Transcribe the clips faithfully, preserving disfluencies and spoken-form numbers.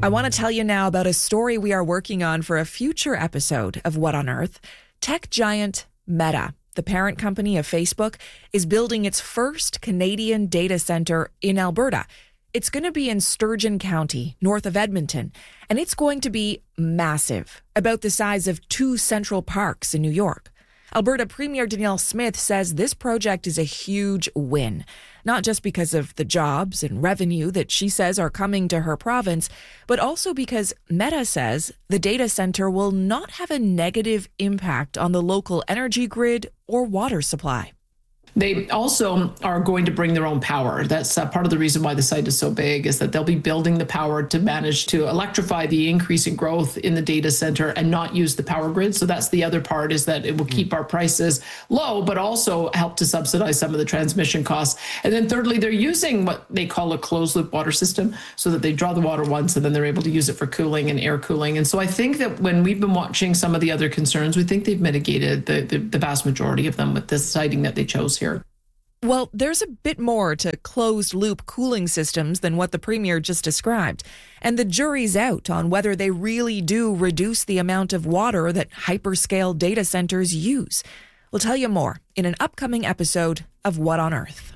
I want to tell you now about a story we are working on for a future episode of What on Earth. Tech giant Meta, the parent company of Facebook, is building its first Canadian data center in Alberta. It's going to be in Sturgeon County, north of Edmonton, and it's going to be massive, about the size of two Central Parks in New York. Alberta Premier Danielle Smith says this project is a huge win, not just because of the jobs and revenue that she says are coming to her province, but also because Meta says the data center will not have a negative impact on the local energy grid or water supply. They also are going to bring their own power. That's uh, part of the reason why the site is so big, is that they'll be building the power to manage to electrify the increasing growth in the data center and not use the power grid. So that's the other part, is that it will keep our prices low, but also help to subsidize some of the transmission costs. And then thirdly, they're using what they call a closed loop water system, so that they draw the water once and then they're able to use it for cooling and air cooling. And so I think that when we've been watching some of the other concerns, we think they've mitigated the, the, the vast majority of them with this siting that they chose here. Well, there's a bit more to closed-loop cooling systems than what the Premier just described. And the jury's out on whether they really do reduce the amount of water that hyperscale data centers use. We'll tell you more in an upcoming episode of What on Earth.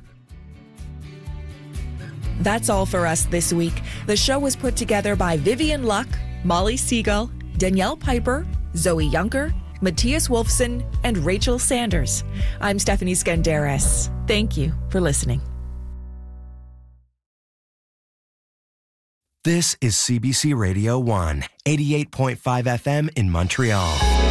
That's all for us this week. The show was put together by Vivian Luck, Molly Seagull, Danielle Piper, Zoe Yunker, Matthias Wolfson, and Rachel Sanders. I'm Stephanie Skandaris. Thank you for listening. This is C B C Radio one, eighty-eight point five F M in Montreal.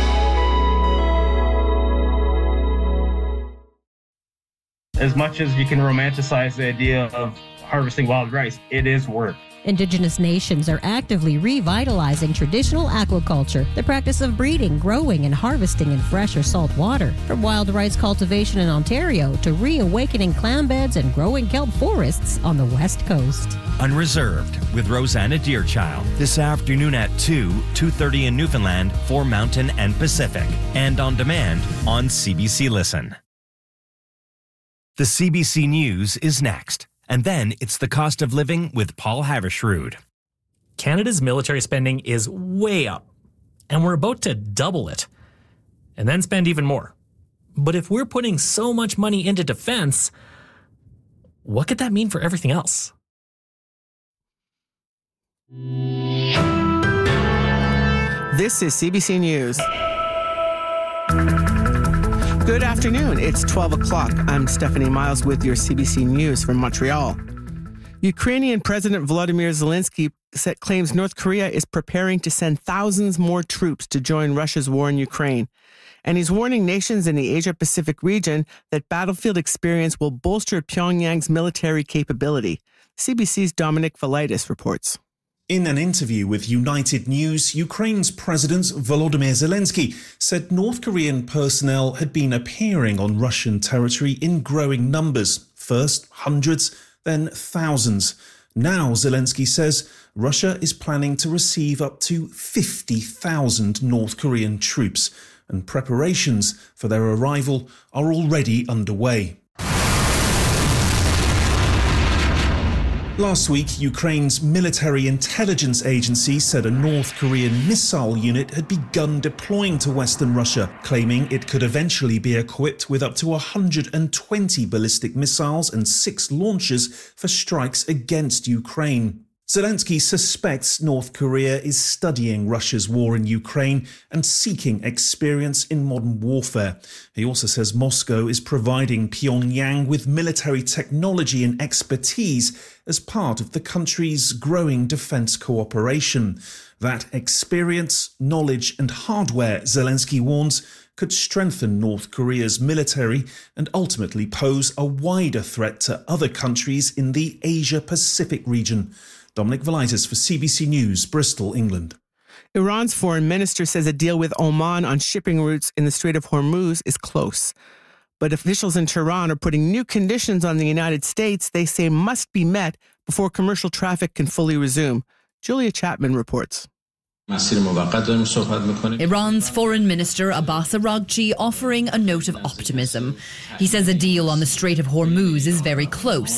As much as you can romanticize the idea of harvesting wild rice, it is work. Indigenous nations are actively revitalizing traditional aquaculture, the practice of breeding, growing, and harvesting in fresh or salt water. From wild rice cultivation in Ontario to reawakening clam beds and growing kelp forests on the West Coast. Unreserved with Rosanna Deerchild this afternoon at two, two thirty in Newfoundland for Mountain and Pacific, and on demand on C B C Listen. The C B C News is next. And then it's the cost of living with Paul Havershrud. Canada's military spending is way up, and we're about to double it, and then spend even more. But if we're putting so much money into defense, what could that mean for everything else? This is C B C News. Good afternoon. It's twelve o'clock. I'm Stephanie Miles with your C B C News from Montreal. Ukrainian President Volodymyr Zelensky claims North Korea is preparing to send thousands more troops to join Russia's war in Ukraine. And he's warning nations in the Asia-Pacific region that battlefield experience will bolster Pyongyang's military capability. C B C's Dominic Velitis reports. In an interview with United News, Ukraine's President Volodymyr Zelensky said North Korean personnel had been appearing on Russian territory in growing numbers. First hundreds, then thousands. Now, Zelensky says, Russia is planning to receive up to fifty thousand North Korean troops, and preparations for their arrival are already underway. Last week, Ukraine's military intelligence agency said a North Korean missile unit had begun deploying to Western Russia, claiming it could eventually be equipped with up to one hundred twenty ballistic missiles and six launchers for strikes against Ukraine. Zelensky suspects North Korea is studying Russia's war in Ukraine and seeking experience in modern warfare. He also says Moscow is providing Pyongyang with military technology and expertise as part of the country's growing defense cooperation. That experience, knowledge and hardware, Zelensky warns, could strengthen North Korea's military and ultimately pose a wider threat to other countries in the Asia-Pacific region. Dominic Velitis for C B C News, Bristol, England. Iran's foreign minister says a deal with Oman on shipping routes in the Strait of Hormuz is close. But officials in Tehran are putting new conditions on the United States they say must be met before commercial traffic can fully resume. Julia Chapman reports. Iran's foreign minister Abbas Araghchi offering a note of optimism. He says a deal on the Strait of Hormuz is very close.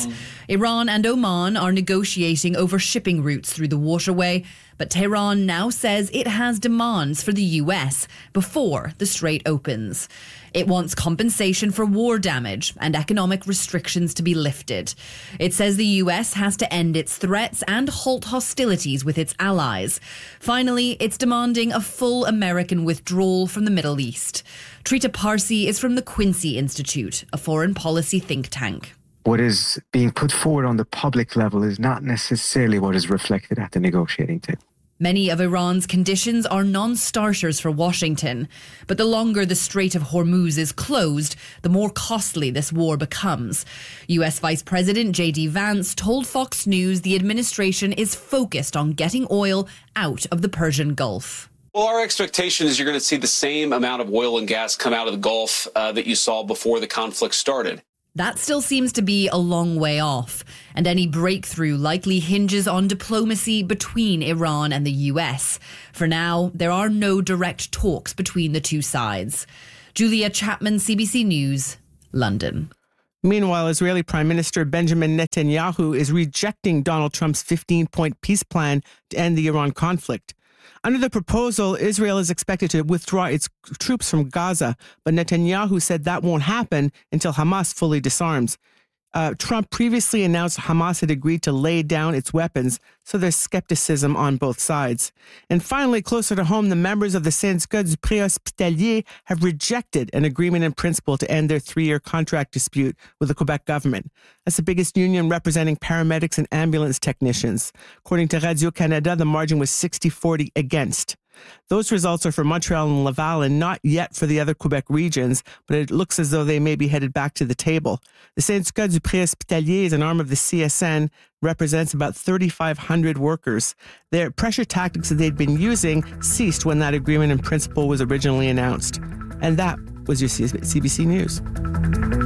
Iran and Oman are negotiating over shipping routes through the waterway, but Tehran now says it has demands for the U S before the strait opens. It wants compensation for war damage and economic restrictions to be lifted. It says the U S has to end its threats and halt hostilities with its allies. Finally, it's demanding a full American withdrawal from the Middle East. Trita Parsi is from the Quincy Institute, a foreign policy think tank. What is being put forward on the public level is not necessarily what is reflected at the negotiating table. Many of Iran's conditions are non-starters for Washington, but the longer the Strait of Hormuz is closed, the more costly this war becomes. U S Vice President J D Vance told Fox News the administration is focused on getting oil out of the Persian Gulf. Well, our expectation is you're going to see the same amount of oil and gas come out of the Gulf uh, that you saw before the conflict started. That still seems to be a long way off, and any breakthrough likely hinges on diplomacy between Iran and the U S. For now, there are no direct talks between the two sides. Julia Chapman, C B C News, London. Meanwhile, Israeli Prime Minister Benjamin Netanyahu is rejecting Donald Trump's fifteen-point peace plan to end the Iran conflict. Under the proposal, Israel is expected to withdraw its troops from Gaza, but Netanyahu said that won't happen until Hamas fully disarms. Uh, Trump previously announced Hamas had agreed to lay down its weapons, so there's skepticism on both sides. And finally, closer to home, the members of the Syndicat du Préhospitalier have rejected an agreement in principle to end their three-year contract dispute with the Quebec government. That's the biggest union representing paramedics and ambulance technicians. According to Radio-Canada, the margin was sixty forty against. Those results are for Montreal and Laval and not yet for the other Quebec regions, but it looks as though they may be headed back to the table. The Syndicat du Préhospitalier is an arm of the C S N, represents about thirty-five hundred workers. Their pressure tactics that they'd been using ceased when that agreement in principle was originally announced. And that was your C B C News.